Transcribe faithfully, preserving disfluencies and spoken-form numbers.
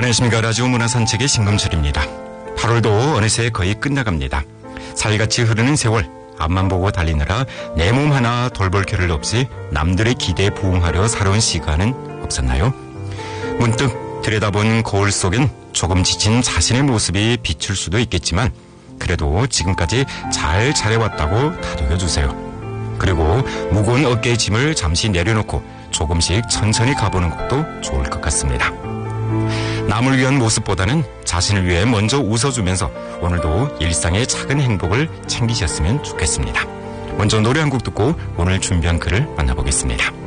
안녕하십니까. 라디오 문화산책의 신금철입니다. 팔월도 어느새 거의 끝나갑니다. 살같이 흐르는 세월, 앞만 보고 달리느라 내 몸 하나 돌볼 겨를 없이 남들의 기대에 부응하려 살아온 시간은 없었나요? 문득 들여다본 거울 속엔 조금 지친 자신의 모습이 비출 수도 있겠지만 그래도 지금까지 잘 잘해왔다고 다독여주세요. 그리고 무거운 어깨의 짐을 잠시 내려놓고 조금씩 천천히 가보는 것도 좋을 것 같습니다. 남을 위한 모습보다는 자신을 위해 먼저 웃어주면서 오늘도 일상의 작은 행복을 챙기셨으면 좋겠습니다. 먼저 노래 한 곡 듣고 오늘 준비한 글을 만나보겠습니다.